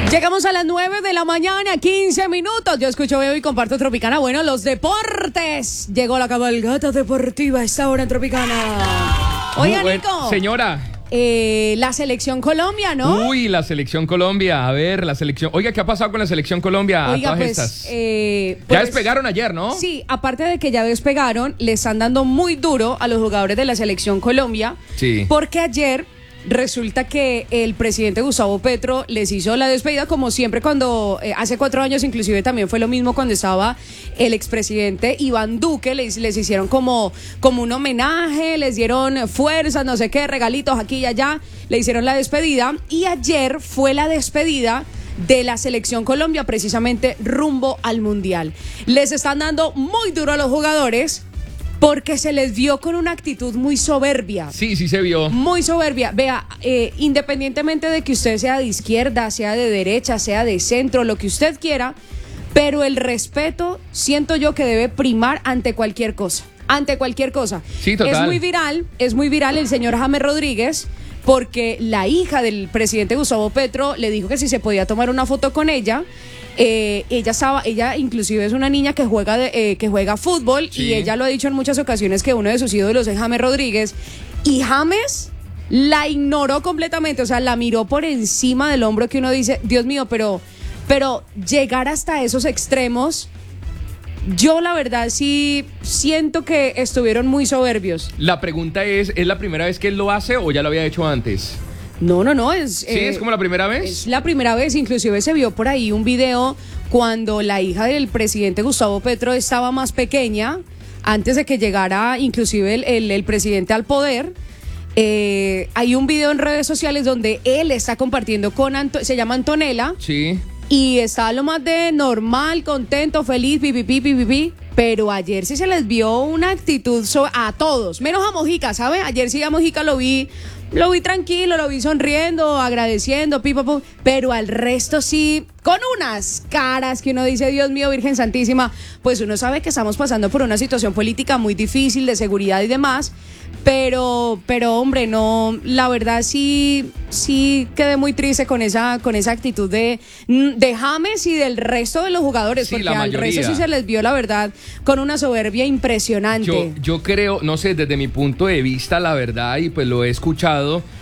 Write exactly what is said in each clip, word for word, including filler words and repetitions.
Llegamos a las nueve de la mañana, quince minutos. Yo escucho, veo y comparto Tropicana. Bueno, los deportes. Llegó la cabalgata deportiva a esta hora en Tropicana. Oiga, Muy Nico. buen, señora. Eh, la selección Colombia, ¿no? Uy, la selección Colombia. A ver, la selección. Oiga, ¿qué ha pasado con la selección Colombia? Oiga, a todas pues, estas? eh, Ya pues, despegaron ayer, ¿no? Sí, aparte de que ya despegaron, le están dando muy duro a los jugadores de la selección Colombia. Sí. Porque ayer resulta que el presidente Gustavo Petro les hizo la despedida, como siempre cuando, eh, hace cuatro años inclusive también fue lo mismo cuando estaba el expresidente Iván Duque, les, les hicieron como, como un homenaje, les dieron fuerzas, no sé qué, regalitos aquí y allá, le hicieron la despedida y ayer fue la despedida de la selección Colombia precisamente rumbo al Mundial. Les están dando muy duro a los jugadores porque se les vio con una actitud muy soberbia. Sí, sí se vio. Muy soberbia. Vea, eh, independientemente de que usted sea de izquierda, sea de derecha, sea de centro, lo que usted quiera, pero el respeto siento yo que debe primar ante cualquier cosa. Ante cualquier cosa. Sí, total. Es muy viral, es muy viral el señor James Rodríguez, porque la hija del presidente Gustavo Petro le dijo que si se podía tomar una foto con ella. Eh, ella estaba, ella inclusive es una niña que juega de, eh, que juega fútbol, sí. Y ella lo ha dicho en muchas ocasiones que uno de sus ídolos es James Rodríguez, y James la ignoró completamente, o sea, la miró por encima del hombro, que uno dice, Dios mío, pero, pero llegar hasta esos extremos, yo la verdad sí siento que estuvieron muy soberbios. La pregunta es, ¿es la primera vez que él lo hace o ya lo había hecho antes? No, no, no, es... ¿Sí? Eh, ¿Es como la primera vez? Es la primera vez, inclusive se vio por ahí un video cuando la hija del presidente Gustavo Petro estaba más pequeña, antes de que llegara inclusive el, el, el presidente al poder. Eh, hay un video en redes sociales donde él está compartiendo con, Anto- se llama Antonella. Sí. Y está lo más de normal, contento, feliz, pipi, pipi, pipi. Pero ayer sí se les vio una actitud so- a todos, menos a Mojica, ¿sabe? Ayer sí a Mojica lo vi... Lo vi tranquilo, lo vi sonriendo, agradeciendo, pipa, pum, pero al resto sí, con unas caras que uno dice, Dios mío, Virgen Santísima, pues uno sabe que estamos pasando por una situación política muy difícil de seguridad y demás, pero, pero hombre, no, la verdad sí, sí quedé muy triste con esa, con esa actitud de, de James y del resto de los jugadores, Sí, porque la al mayoría. resto sí se les vio, la verdad, con una soberbia impresionante. Yo, yo creo, no sé, desde mi punto de vista, la verdad, y pues lo he escuchado,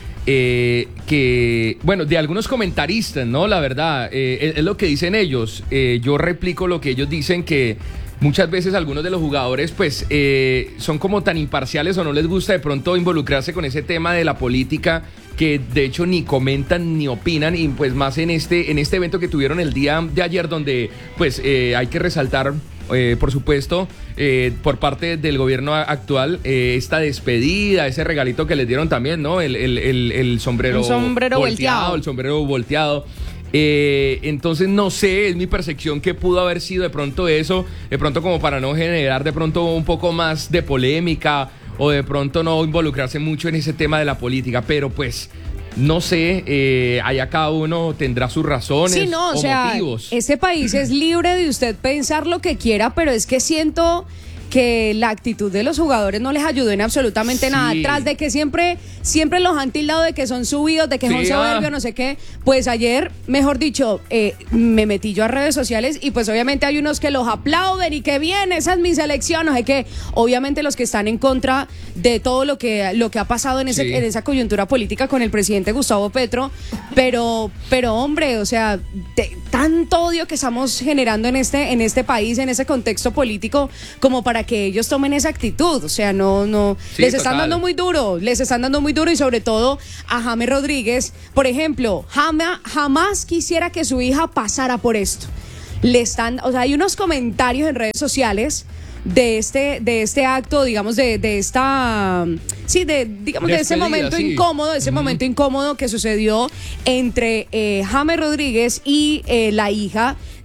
Eh, que, bueno, de algunos comentaristas, ¿no? La verdad, eh, es, es lo que dicen ellos. Eh, yo replico lo que ellos dicen, que muchas veces algunos de los jugadores, pues, eh, son como tan imparciales o no les gusta de pronto involucrarse con ese tema de la política, que de hecho ni comentan ni opinan, y pues más en este, en este evento que tuvieron el día de ayer, donde, pues, eh, hay que resaltar... Eh, por supuesto, eh, por parte del gobierno actual, eh, esta despedida, ese regalito que les dieron también, ¿no? El, el, el, el sombrero, Un sombrero volteado, volteado. el sombrero volteado. Eh, entonces no sé, es mi percepción que pudo haber sido de pronto eso, de pronto como para no generar de pronto un poco más de polémica o de pronto no involucrarse mucho en ese tema de la política, pero pues... No sé, eh, allá cada uno tendrá sus razones sí, no, o, o sea, motivos. Este país es libre de usted pensar lo que quiera, pero es que siento que la actitud de los jugadores no les ayudó en absolutamente Sí. nada. Tras de que siempre, siempre los han tildado de que son subidos, de que Sí, son soberbios, ah. no sé qué. Pues ayer, mejor dicho, eh, me metí yo a redes sociales y pues obviamente hay unos que los aplauden y que bien, esa es mi selección, no sé qué. Obviamente los que están en contra de todo lo que, lo que ha pasado en, ese, Sí. en esa coyuntura política con el presidente Gustavo Petro. Pero, pero hombre, o sea, de, tanto odio que estamos generando en este, en este país, en ese contexto político, como para que ellos tomen esa actitud. O sea, no, no, Sí, les están total. dando muy duro, les están dando muy duro, y sobre todo a James Rodríguez. Por ejemplo, Jama, jamás quisiera que su hija pasara por esto. Le están, o sea, hay unos comentarios en redes sociales de este, de este acto, digamos, de, de esta, sí, de, digamos, de ese Despedida, momento sí. incómodo, de ese Ujú. momento incómodo que sucedió entre eh, James Rodríguez y eh, la hija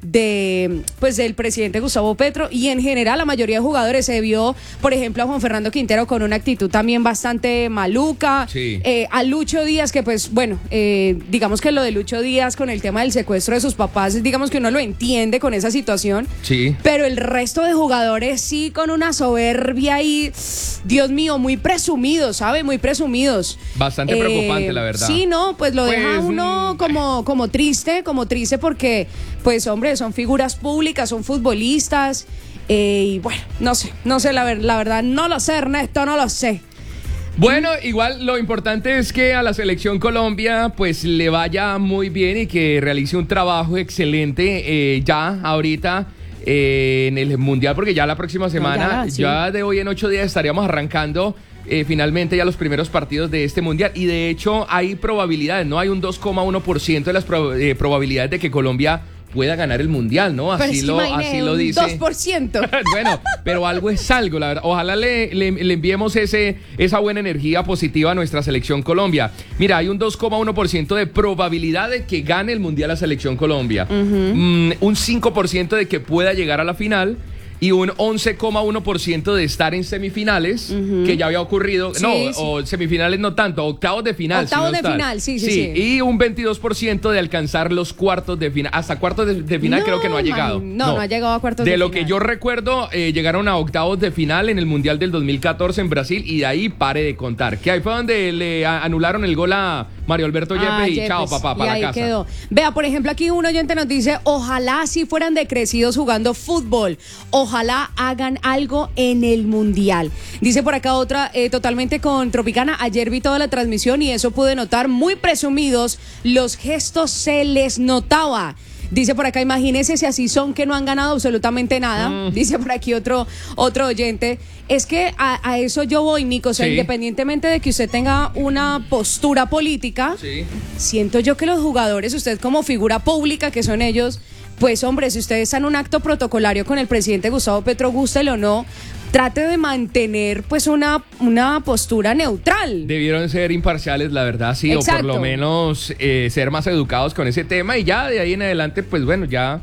de pues del presidente Gustavo Petro, y en general la mayoría de jugadores. Se vio, por ejemplo, a Juan Fernando Quintero con una actitud también bastante maluca, sí. eh, a Lucho Díaz, que pues bueno, eh, digamos que lo de Lucho Díaz con el tema del secuestro de sus papás, digamos que uno lo entiende con esa situación, sí. pero el resto de jugadores sí con una soberbia y, Dios mío, muy presumidos, ¿sabe? Muy presumidos. Bastante eh, preocupante, la verdad. Sí, no, pues lo pues, deja uno como, como triste, como triste porque, pues hombre, son figuras públicas, son futbolistas, eh, y bueno, no sé, no sé, la, ver, la verdad, no lo sé, Ernesto, no lo sé. Bueno, igual lo importante es que a la selección Colombia pues le vaya muy bien y que realice un trabajo excelente eh, ya ahorita eh, en el Mundial, porque ya la próxima semana, no, ya, sí. ya de hoy en ocho días estaríamos arrancando eh, finalmente ya los primeros partidos de este Mundial, y de hecho hay probabilidades, ¿no? Hay un dos coma uno por ciento de las pro, eh, probabilidades de que Colombia pueda ganar el Mundial, ¿no? Así, pero lo, así lo dice. dos por ciento. Bueno, pero algo es algo, la verdad. Ojalá le, le, le enviemos ese, esa buena energía positiva a nuestra selección Colombia. Mira, hay un dos coma uno por ciento de probabilidad de que gane el Mundial la selección Colombia. Uh-huh. Mm, un cinco por ciento de que pueda llegar a la final. Y un once coma uno por ciento de estar en semifinales, uh-huh. que ya había ocurrido. Sí, no, sí. o semifinales no tanto, octavos de final. Octavos si no de estar. final, sí, sí, sí, sí. Y un veintidós por ciento de alcanzar los cuartos de final. Hasta cuartos de, de final no, creo que no ha llegado. Man, no, no, no ha llegado a cuartos de, de final. De lo que yo recuerdo, eh, llegaron a octavos de final en el Mundial del dos mil catorce en Brasil, y de ahí pare de contar. Que ahí fue donde le anularon el gol a Mario Alberto Yepes, ah, y Yepes. Chao, papá, para y ahí la casa. Quedó. Vea, por ejemplo, aquí un oyente nos dice, ojalá si fueran decrecidos jugando fútbol, ojalá hagan algo en el Mundial. Dice por acá otra, eh, totalmente con Tropicana, ayer vi toda la transmisión y eso pude notar, muy presumidos, los gestos se les notaba. Dice por acá, imagínense si así son que no han ganado absolutamente nada. Mm. Dice por aquí otro, otro oyente. Es que a, a eso yo voy, Nico. O sea, sí. independientemente de que usted tenga una postura política, sí. siento yo que los jugadores, usted como figura pública que son ellos, pues hombre, si usted está en un acto protocolario con el presidente Gustavo Petro, gústele o no, trate de mantener pues una, una postura neutral. Debieron ser imparciales, la verdad, sí. Exacto. O por lo menos eh, ser más educados con ese tema, y ya de ahí en adelante, pues bueno, ya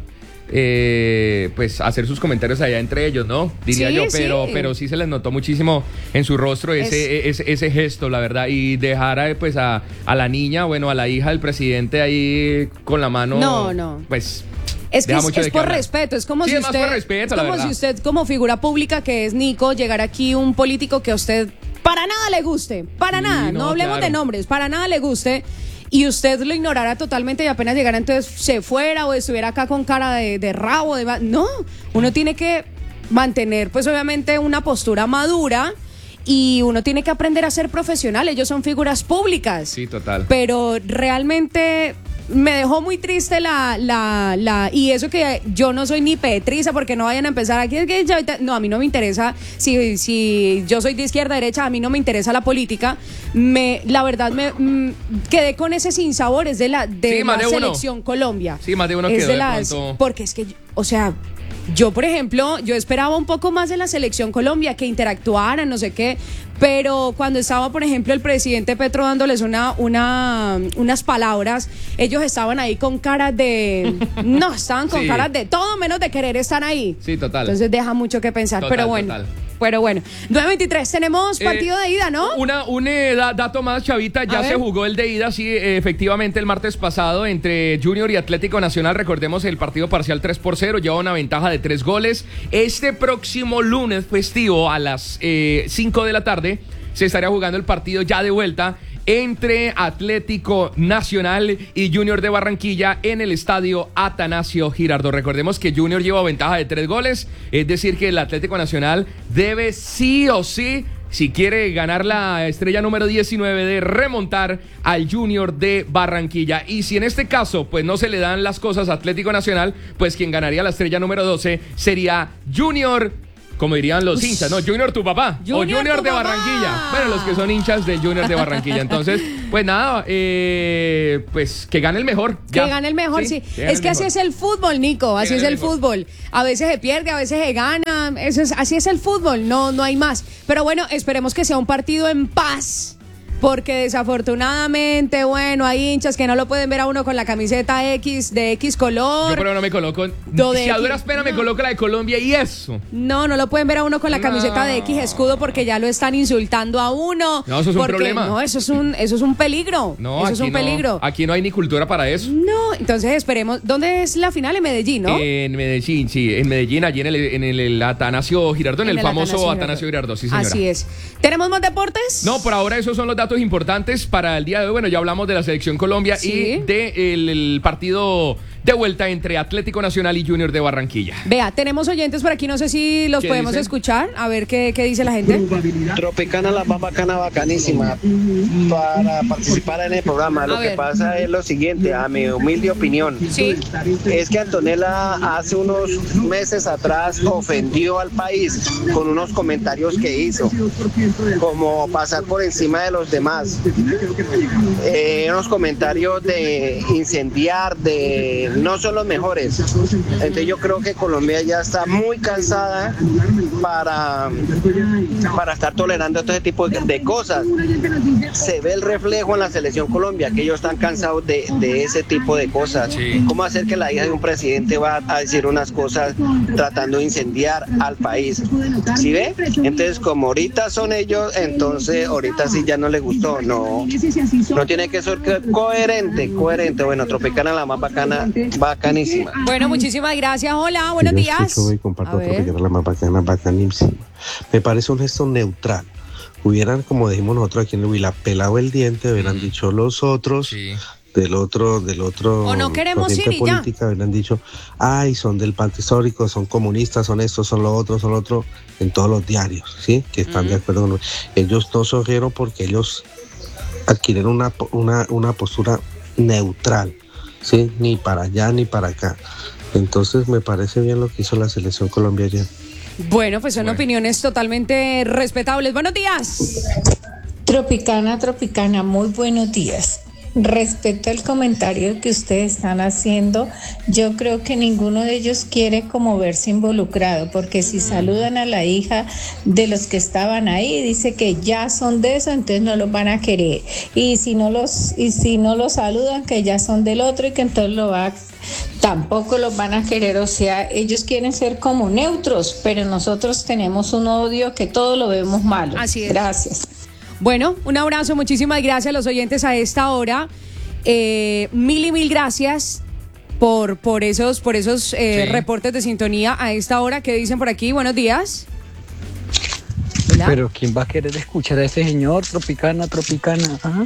eh, pues hacer sus comentarios allá entre ellos, ¿no? Diría sí, yo, pero sí. pero sí se les notó muchísimo en su rostro ese, es... ese, ese gesto, la verdad, y dejar a, pues a, a la niña, bueno, a la hija del presidente ahí con la mano. No, no. Pues... Es que es, es por respeto, es como sí, si es usted, más por respeto, es como la si usted como figura pública que es Nico, llegara aquí un político que a usted para nada le guste, para sí, nada, no, no hablemos claro. de nombres, para nada le guste, y usted lo ignorara totalmente y apenas llegara entonces se fuera o estuviera acá con cara de, de rabo, de no, uno tiene que mantener pues obviamente una postura madura. Y uno tiene que aprender a ser profesional, ellos son figuras públicas. Sí, total. Pero realmente me dejó muy triste la, la, la, y eso que yo no soy ni petriza, porque no vayan a empezar aquí, es que ya, no, a mí no me interesa, si, si yo soy de izquierda, derecha, a mí no me interesa la política, me, la verdad me mm, quedé con ese sinsabor, es de la, de sí, la de selección uno. Colombia. Sí, más de uno es quedó de de las, pronto. Porque es que, o sea... Yo, por ejemplo, yo esperaba un poco más de la selección Colombia, que interactuaran, no sé qué, pero cuando estaba, por ejemplo, el presidente Petro dándoles una, una, unas palabras, ellos estaban ahí con caras de... No, estaban con sí. caras de todo menos de querer estar ahí. Sí, total. Entonces deja mucho que pensar, total, pero bueno. Total. Pero bueno, nueve veintitrés, tenemos partido eh, de ida, ¿no? Una, un eh, dato más, Chavita, ya se jugó el de ida, sí, eh, efectivamente el martes pasado entre Junior y Atlético Nacional, recordemos el partido parcial tres por cero, lleva una ventaja de tres goles. Este próximo lunes festivo a las eh, cinco de la tarde se estaría jugando el partido ya de vuelta entre Atlético Nacional y Junior de Barranquilla en el estadio Atanasio Girardot. Recordemos que Junior lleva ventaja de tres goles, es decir que el Atlético Nacional debe sí o sí, si quiere ganar la estrella número diecinueve, de remontar al Junior de Barranquilla. Y si en este caso pues no se le dan las cosas a Atlético Nacional, pues quien ganaría la estrella número doce sería Junior, como dirían los hinchas, ¿no? Junior tu papá, Junior, o Junior de Barranquilla. Papá. Bueno, los que son hinchas de Junior de Barranquilla. Entonces, pues nada, eh, pues que gane el mejor. Que ya. gane el mejor, sí. sí. Es que así es el fútbol, Nico, así es el mejor. fútbol. A veces se pierde, a veces se gana, eso es, así es el fútbol, no, no hay más. Pero bueno, esperemos que sea un partido en paz. porque desafortunadamente, bueno, hay hinchas que no lo pueden ver a uno con la camiseta X de X color. Yo pero no me coloco, Do de si a X, duras penas no. me coloco la de Colombia y eso. No, no lo pueden ver a uno con la camiseta No. de X escudo porque ya lo están insultando a uno. No, eso es un porque, problema. No, eso es un, eso es un peligro. No, eso aquí es un no, peligro. Aquí no hay ni cultura para eso. No, entonces esperemos. ¿Dónde es la final? En Medellín, ¿no? En Medellín, sí, en Medellín, allí en el, en el, el Atanasio Girardot, en, En el, el famoso Atanasio Atanasio Girardot, sí señora. Así es. ¿Tenemos más deportes? No, por ahora esos son los datos importantes para el día de hoy. Bueno, ya hablamos de la selección Colombia Sí. y del el partido de vuelta entre Atlético Nacional y Junior de Barranquilla. Vea, tenemos oyentes por aquí, no sé si los ¿Qué podemos dicen? escuchar, a ver qué, qué dice la gente. Tropicana, la más bacana, bacanísima para participar en el programa. Lo A que ver. pasa es lo siguiente, a mi humilde opinión, Sí. es que Antonella hace unos meses atrás ofendió al país con unos comentarios que hizo, como pasar por encima de los demás, eh, unos comentarios de incendiar, de no son los mejores. Entonces yo creo que Colombia ya está muy cansada para, para estar tolerando todo ese tipo de, de cosas. Se ve el reflejo en la selección Colombia, que ellos están cansados de, de ese tipo de cosas. Sí. ¿Cómo hacer que la hija de un presidente va a decir unas cosas tratando de incendiar al país? ¿Sí ve? Entonces, como ahorita son ellos, entonces ahorita sí ya no les gustó. No, no tiene que ser co- coherente, coherente. Bueno, Tropicana, la más bacana, bacanísima. Bueno, muchísimas gracias. Hola, buenos Yo días. escucho y A comparto ver. Tropicana, la más bacana, bacanísima. Me parece un gesto neutral. Hubieran, como dijimos nosotros aquí en el Huila, pelado el diente, hubieran dicho los otros, Sí. del otro, del otro O no queremos corriente ir y ya. política, hubieran dicho, ay, son del pacto histórico, son comunistas, son estos, son lo otro, son lo otro, en todos los diarios, ¿sí? Que están de acuerdo con ellos. No surgieron porque ellos adquirieron una, po- una, una postura neutral, ¿sí? Ni para allá ni para acá. Entonces me parece bien lo que hizo la selección colombiana ayer. Bueno, pues son Bueno. opiniones totalmente respetables. Buenos días. Tropicana, Tropicana, muy buenos días. Respecto al comentario que ustedes están haciendo, yo creo que ninguno de ellos quiere como verse involucrado, porque si saludan a la hija de los que estaban ahí, dice que ya son de eso, entonces no los van a querer. Y si no los, y si no los saludan, que ya son del otro y que entonces lo va a tampoco los van a querer, o sea, ellos quieren ser como neutros, pero nosotros tenemos un odio que todo lo vemos malo. Así es. Gracias. Bueno, un abrazo, muchísimas gracias a los oyentes a esta hora. Eh, mil y mil gracias por, por esos, por esos eh, Sí. reportes de sintonía a esta hora. ¿Qué dicen por aquí? Buenos días. Hola. Pero ¿quién va a querer escuchar a ese señor? Tropicana, Tropicana. Ajá.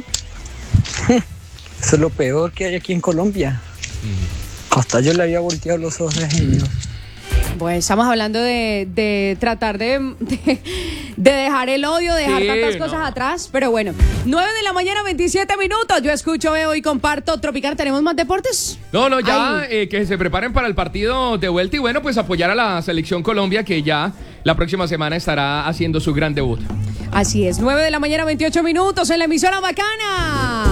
Eso es lo peor que hay aquí en Colombia. Hasta yo le había volteado los ojos a ese señor. Bueno, estamos hablando de, de tratar de, de, de dejar el odio, de dejar Sí, tantas no. cosas atrás. Pero bueno, nueve de la mañana, veintisiete minutos. Yo escucho, veo y comparto Tropical. ¿Tenemos más deportes? No, no, ya Ay. eh, que se preparen para el partido de vuelta y bueno, pues apoyar a la selección Colombia que ya la próxima semana estará haciendo su gran debut. Así es, nueve de la mañana, veintiocho minutos en la emisora Bacana.